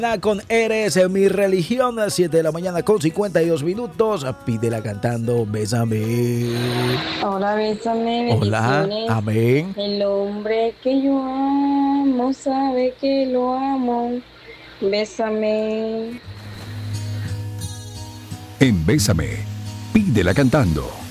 Con Eres mi religión, a 7 de la mañana con 52 minutos. Pídela cantando, bésame. Hola, bésame, Hola, bendiciones. amén. El hombre que yo amo sabe que lo amo. Bésame. En Bésame, pídela cantando.